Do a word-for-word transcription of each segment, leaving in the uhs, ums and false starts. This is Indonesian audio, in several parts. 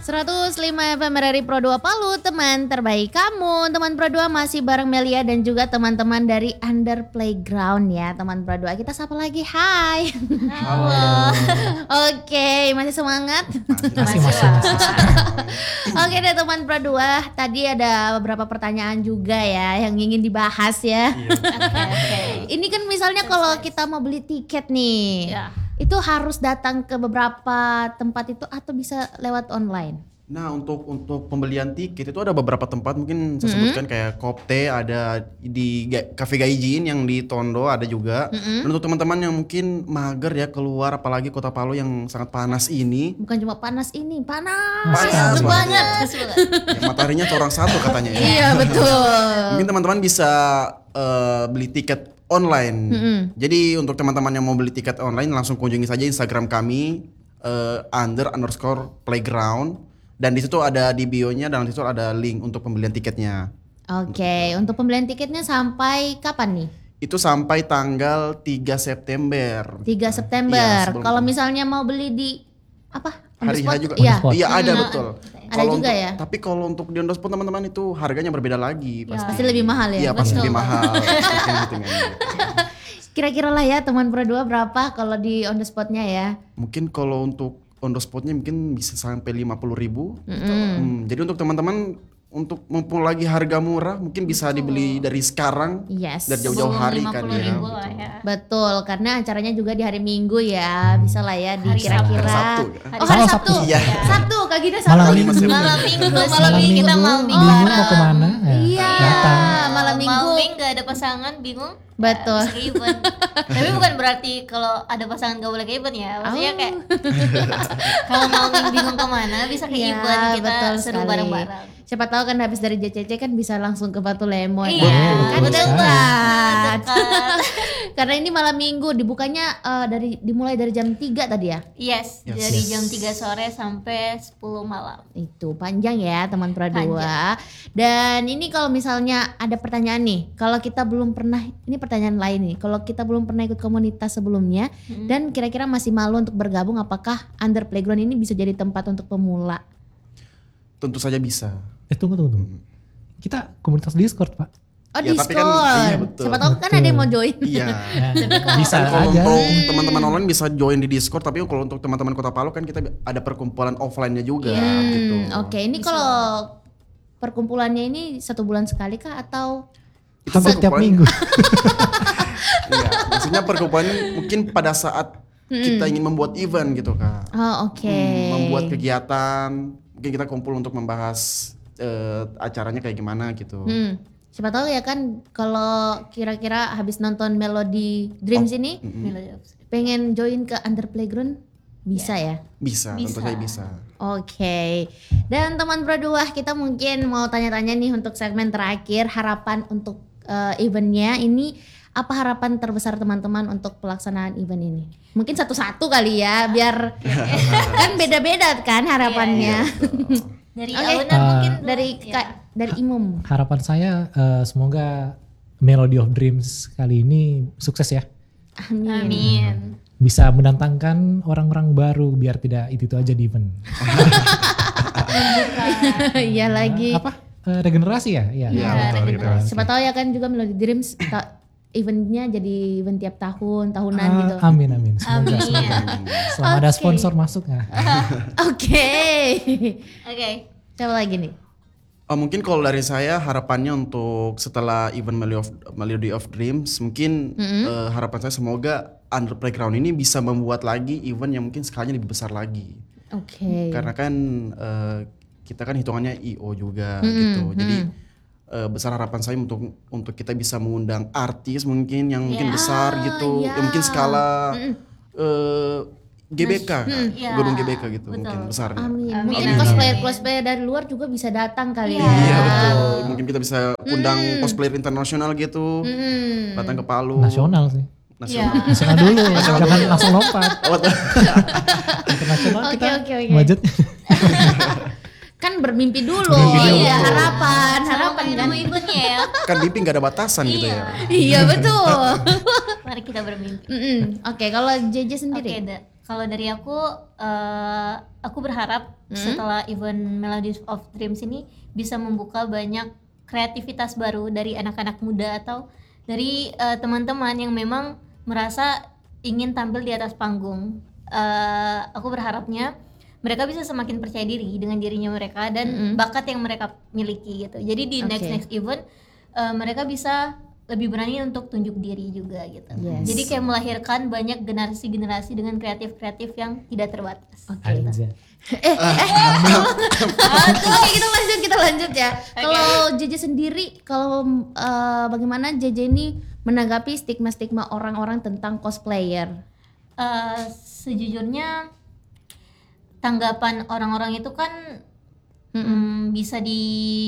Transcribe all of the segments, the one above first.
seratus lima F M R R I Pro dua Palu, teman terbaik kamu. Teman Pro dua masih bareng Melia dan juga teman-teman dari Under Playground ya. Teman Pro dua kita sapa lagi, hai. Halo. Oke, masih semangat? Masih, masih, masih. Oke deh teman Pro dua, tadi ada beberapa pertanyaan juga ya yang ingin dibahas ya. Oke, oke. Ini kan misalnya kalau kita mau beli tiket nih, Ya. itu harus datang ke beberapa tempat itu atau bisa lewat online? Nah untuk untuk pembelian tiket itu ada beberapa tempat mungkin saya sebutkan kayak Kopte, ada di Ga- Cafe Gaijin yang di Tondo ada juga. Dan untuk teman-teman yang mungkin mager ya keluar apalagi Kota Palu yang sangat panas ini, Bukan cuma panas ini, panas, Panas banget. ya, mataharinya corong satu katanya ya. Iya betul. Mungkin teman-teman bisa eh, beli tiket online. Jadi untuk teman-teman yang mau beli tiket online langsung kunjungi saja Instagram kami eh, under underscore playground dan di situ ada di bio-nya dan di situ ada link untuk pembelian tiketnya. Oke, untuk pembelian tiketnya sampai kapan nih? Itu sampai tanggal tiga September. tiga Iya, September. sebelum- Kalau misalnya mau beli di apa? On the Hari H spot? juga. Iya. On the spot. Iya ada Hmm. betul. Ada Kalau juga untuk- ya? Tapi kalau untuk di on the spot teman-teman itu harganya berbeda lagi pasti. Pasti lebih mahal ya. Iya pasti Betul. lebih mahal. Hitung-hitungannya. Kira-kira lah ya teman Pro dua berapa kalau di on the spotnya ya? Mungkin kalau untuk on the spotnya mungkin bisa sampai lima puluh ribu. Hmm, jadi untuk teman-teman untuk mumpung lagi harga murah mungkin bisa dibeli dari sekarang Yes. dari jauh-jauh Sebelum hari lima kan puluh ya. ribu lah Betul. ya. Betul, karena acaranya juga di hari Minggu ya, bisa lah ya di Hari kira-kira. Sabtu. Oh hari Oh, Sabtu. Sabtu. Iya. Sabtu, Kak Gina Sabtu. Malam Minggu. Malam minggu, Malam malam minggu kita minggu, malam minggu. bingung mau kemana ya, Iya, datang. malam minggu. Malam minggu gak ada pasangan, bingung. Betul. Bisa ke event. Tapi bukan berarti kalau ada pasangan gak boleh ke event ya. Maksudnya Oh. kayak kalau malam minggu bingung kemana bisa ke Iya, event kita betul seru sekali. bareng-bareng. Siapa tahu kan habis dari J C C kan bisa langsung ke Batu Lemon. Iya, kan betul dekat. Dekat. Karena ini malam minggu dibukanya eh, dari dimulai dari jam tiga tadi ya. Yes, Yes. dari Yes. jam tiga sore sampai sepuluh malam. Itu panjang ya teman Pro Panjang. dua. Dan ini kalau misalnya ada pertanyaan nih, kalau kita belum pernah, ini pertanyaan lain nih, kalau kita belum pernah ikut komunitas sebelumnya dan kira-kira masih malu untuk bergabung, apakah Under Playground ini bisa jadi tempat untuk pemula? Tentu saja bisa. Eh tunggu tunggu tunggu. Kita komunitas Discord pak. Oh Ya, tapi Discord. kan- iya, betul. Siapa tahu kan ada yang mau join. Iya. Ya, bisa Kan kalau aja. untuk teman-teman online bisa join di Discord, tapi kalau untuk teman-teman Kota Palu kan kita ada perkumpulan offline-nya juga gitu. Hmm, Oke, ini kalau perkumpulannya ini satu bulan sekali kah atau Itu Hampir tiap perkumpulan- minggu. Iya, maksudnya perkumpulan mungkin pada saat kita ingin membuat event gitu Kak. Oh oke. Hmm, membuat kegiatan, mungkin kita kumpul untuk membahas eh, acaranya kayak gimana gitu. Hmm. Siapa tahu ya kan kalau kira-kira habis nonton Melody Dreams ini Melody of Sleep. pengen join ke Under Playground bisa ya? Bisa, tentu Bisa. saja bisa. Oke. Dan teman Pro dua kita mungkin mau tanya-tanya nih untuk segmen terakhir, harapan untuk eh, eventnya ini, apa harapan terbesar teman-teman untuk pelaksanaan event ini? Mungkin satu-satu kali ya biar kan beda-beda kan harapannya. Dari Oke. Aunan Uh, mungkin dulu, Dari ya. Kak, dari Imum. Harapan saya eh, semoga Melody of Dreams kali ini sukses ya. Amin. Amin. Bisa mendatangkan orang-orang baru biar tidak itu itu aja di event. Iya lagi. Apa? Eh, regenerasi ya? Iya. Iya, Ya, betul, gitu. regenerasi. Siapa tahu ya kan juga Melody Dreams ta- eventnya jadi event tiap tahun, tahunan Ah, gitu. Amin amin. Semoga, Amin. semoga. Selama ada Oke. sponsor masuk ya. Oke. Oke. Siapa lagi nih? Oh, mungkin kalau dari saya harapannya untuk setelah event Melody of, Melody of Dreams mungkin eh, harapan saya semoga Under Playground ini bisa membuat lagi event yang mungkin skalanya lebih besar lagi. Oke. Karena kan eh, kita kan hitungannya I O juga gitu. Jadi eh, besar harapan saya untuk untuk kita bisa mengundang artis mungkin yang mungkin Ya. besar gitu, ya. yang mungkin skala eh, G B K, Kak. Ya. gedung G B K gitu Betul. mungkin besarnya. Amin. Amin. Mungkin Amin. cosplayer cosplayer dari luar juga bisa datang kali ya. Iya betul. Mungkin kita bisa undang cosplayer internasional gitu, Hmm. datang ke Palu. Nasional sih. Nasional. Nasional dulu, jangan langsung lompat. Oh, Internasional Oke, kita oke, oke. budgetnya. Kan bermimpi dulu. Bermimpi dulu. Iya, harapan, harapan Sama kan. nama eventnya ya. kan B I P I nggak ada batasan gitu ya. Iya, betul. Mari kita bermimpi. Mm-mm. Oke, kalau J J Oke, sendiri. Da. Kalau dari aku, uh, aku berharap Hmm? setelah event Melodies of Dreams ini bisa membuka banyak kreativitas baru dari anak-anak muda atau dari uh, teman-teman yang memang merasa ingin tampil di atas panggung. Uh, aku berharapnya mereka bisa semakin percaya diri dengan dirinya mereka dan Mm-mm. bakat yang mereka miliki gitu. Jadi di Oke. next next event uh, mereka bisa lebih berani untuk tunjuk diri juga gitu. Yes. Jadi kayak melahirkan banyak generasi-generasi dengan kreatif-kreatif yang tidak terbatas. Oke. Anjay. Eh, eh, oke kita lanjut kita lanjut ya. Kalau J J sendiri, kalau eh, bagaimana J J ini menanggapi stigma-stigma orang-orang tentang cosplayer? Uh, sejujurnya tanggapan orang-orang itu kan mm, bisa di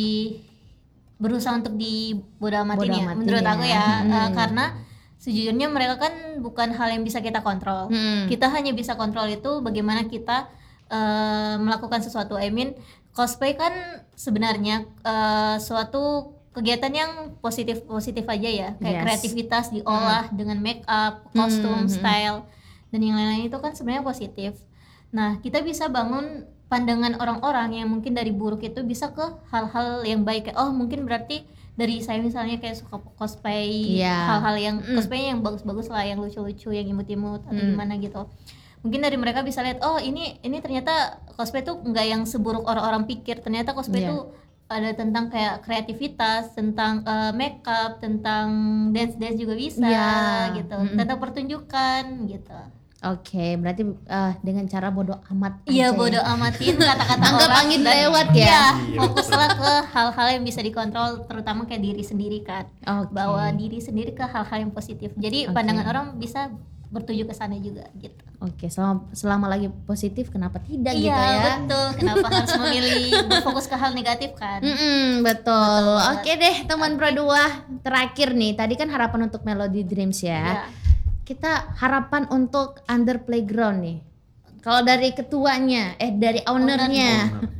berusaha untuk dibodoh amatin Bodo ya, amatin menurut ya. aku ya. Mm. Uh, karena sejujurnya mereka kan bukan hal yang bisa kita kontrol. Mm. Kita hanya bisa kontrol itu bagaimana kita uh, melakukan sesuatu. I mean cosplay kan sebenarnya uh, suatu kegiatan yang positif positif aja ya, kayak Yes. kreativitas diolah dengan make up, kostum, Hmm. style dan yang lain-lain itu kan sebenarnya positif. Nah, kita bisa bangun pandangan orang-orang yang mungkin dari buruk itu bisa ke hal-hal yang baik. Kayak, oh mungkin berarti dari saya misalnya kayak suka cosplay, Iya. hal-hal yang Mm. cosplay yang bagus-bagus lah, yang lucu-lucu, yang imut-imut atau Mm. gimana gitu. Mungkin dari mereka bisa lihat, oh ini ini ternyata cosplay tuh nggak yang seburuk orang-orang pikir. Ternyata cosplay Iya. tuh ada tentang kayak kreativitas, tentang uh, makeup, tentang dance-dance juga bisa Iya. gitu, Mm-mm. tentang pertunjukan gitu. Oke, berarti eh, dengan cara bodoh amat aja Iya, ya. bodo amatin kata-kata Anggap orang angin dan- lewat ya. Iya, fokuslah ke hal-hal yang bisa dikontrol, terutama kayak diri sendiri kan. Oke. Bawa diri sendiri ke hal-hal yang positif. Jadi Oke. pandangan orang bisa bertuju ke sana juga gitu. Oke, selama selama lagi positif kenapa tidak Iya, gitu ya? betul. Kenapa harus memilih berfokus ke hal negatif kan? Mm-mm, betul. Betul banget. Oke deh, teman Pro dua terakhir nih. Tadi kan harapan untuk Melody Dreams ya. Iya. Kita harapan untuk Under Playground nih. Kalau dari ketuanya, eh dari ownernya.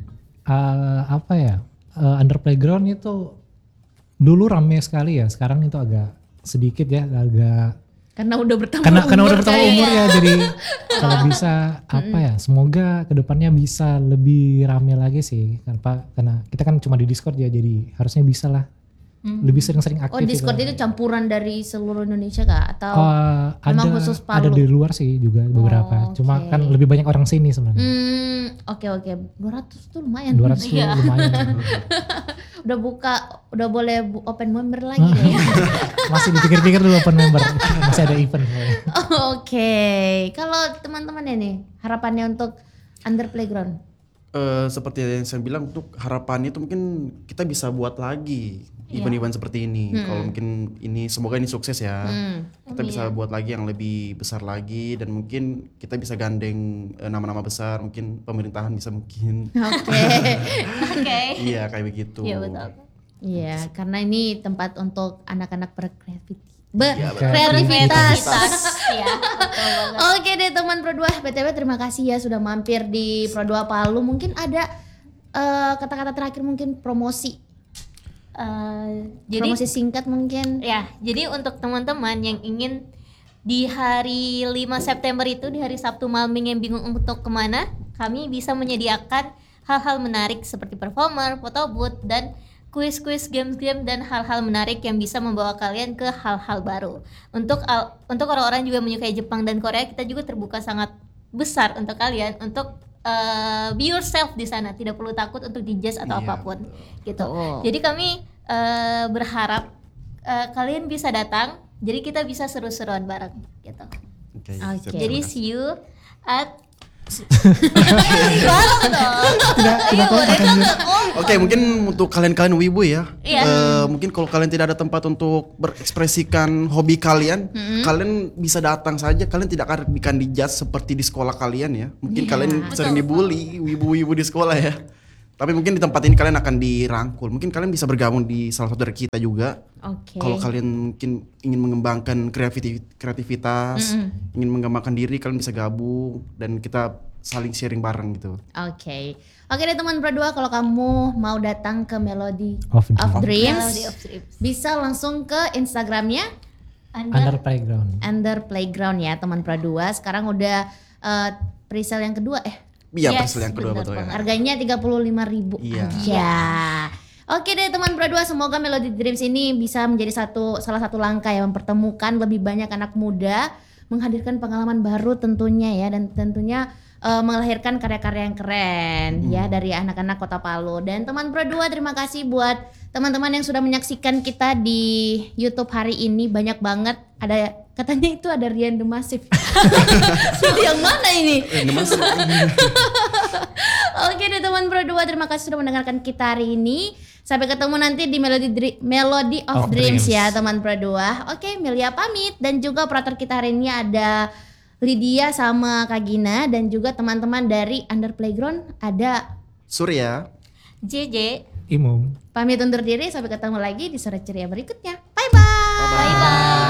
Eh, apa ya? Eh, Under Playground itu dulu rame sekali ya. Sekarang itu agak sedikit ya, agak Karena udah bertambah karena karena umur udah bertambah kali umur ya. ya. Jadi kalau bisa apa ya? Semoga kedepannya bisa lebih rame lagi sih. Karena karena kita kan cuma di Discord ya, jadi harusnya bisa lah. Lebih sering-sering aktif. Oh, Discord gitu. itu campuran dari seluruh Indonesia kah? Atau Oh, memang ada khusus ada Palu? di luar sih juga beberapa. Oh, Cuma oke. kan lebih banyak orang sini sebenarnya. Hmm, oke oke. dua ratus tuh lumayan. dua ratus tuh Iya. lumayan. Udah buka, udah boleh bu- open member lagi deh. Masih dipikir-pikir dulu open member. Masih ada event. Oke. Kalau teman-teman ini harapannya untuk Under Playground. Eh, seperti yang saya bilang, untuk harapannya itu mungkin kita bisa buat lagi event-event seperti ini. Kalau mungkin ini semoga ini sukses ya. Hmm. Kita bisa buat lagi yang lebih besar lagi dan mungkin kita bisa gandeng eh, nama-nama besar, mungkin pemerintahan bisa mungkin. Oke. Oke. Iya kayak begitu. Iya, betul. Iya, karena ini tempat untuk anak-anak berkreativitas. Iya, betul. Berkreativitas. Iya, betul banget. Oke deh teman Pro dua, B T W terima kasih ya sudah mampir di Pro dua Palu. Mungkin ada eh, kata-kata terakhir, mungkin promosi. Eh, jadi promosi singkat mungkin. ya, jadi untuk teman-teman yang ingin di hari lima September itu, di hari Sabtu malam yang bingung untuk kemana, kami bisa menyediakan hal-hal menarik seperti performer, photo booth, dan kuis-kuis, game-game, dan hal-hal menarik yang bisa membawa kalian ke hal-hal baru. Untuk al- untuk orang-orang juga menyukai Jepang dan Korea, kita juga terbuka sangat besar untuk kalian untuk uh, be yourself di sana, tidak perlu takut untuk dijudge atau Iya, apapun gitu. Betul. Jadi kami uh, berharap uh, kalian bisa datang, jadi kita bisa seru-seruan bareng gitu. Oke. Oke. siap, Jadi terima kasih. see you at bareng dong. Ayo, mereka nggak ngomong. Oke, mungkin untuk kalian-kalian wibu ya, Iya. eh, mungkin kalau kalian tidak ada tempat untuk berekspresikan hobi kalian, kalian bisa datang saja. Kalian tidak akan akan dijudge seperti di sekolah kalian ya. Mungkin Iya. kalian sering dibully, wibu-wibu di sekolah ya. Tapi mungkin di tempat ini kalian akan dirangkul. Mungkin kalian bisa bergabung di salah satu dari kita juga. Oke. Kalau kalian mungkin ingin mengembangkan kreativiti- kreativitas, ingin mengembangkan diri, kalian bisa gabung dan kita saling sharing bareng gitu. Oke. Oke deh teman Pro dua, kalau kamu mau datang ke Melody Of of Dreams, Melody of Dreams. bisa langsung ke Instagramnya Anda Under Playground. Under Playground ya teman Pro dua. Sekarang udah uh, presale yang kedua eh Iya, Yes, presale yang kedua benar betul ya. banget. harganya tiga puluh lima ribu Iya. aja. Oke deh teman berdua, semoga Melody Dreams ini bisa menjadi satu salah satu langkah yang mempertemukan lebih banyak anak muda, menghadirkan pengalaman baru tentunya ya, dan tentunya uh, melahirkan karya-karya yang keren ya dari anak-anak Kota Palu. Dan teman berdua, terima kasih buat teman-teman yang sudah menyaksikan kita di YouTube hari ini, banyak banget. Ada katanya itu ada Rian The Massive. Yang mana ini? Eh, Mas, Oke deh teman berdua, terima kasih sudah mendengarkan kita hari ini. Sampai ketemu nanti di Melody Dri- Melody of, Of Dreams, Dreams. ya teman berdua. Oke, Melia pamit dan juga operator kita hari ini ada Lydia sama Kak Gina, dan juga teman-teman dari Under Playground ada Surya. J J. Imum. pamit undur diri. Sampai ketemu lagi di sore ceria berikutnya. Bye bye. Bye bye.